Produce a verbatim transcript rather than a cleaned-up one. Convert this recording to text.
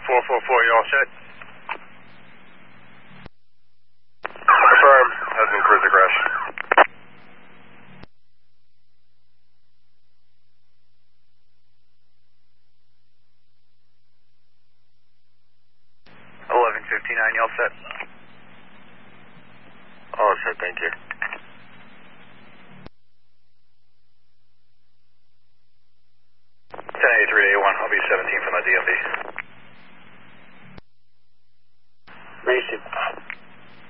four four four, you all set? Affirm. Husband cruiser crash. eleven fifty-nine, you all set? All set, thank you. ten eighty-three A one, I'll be seventeen for my D M V. Mason.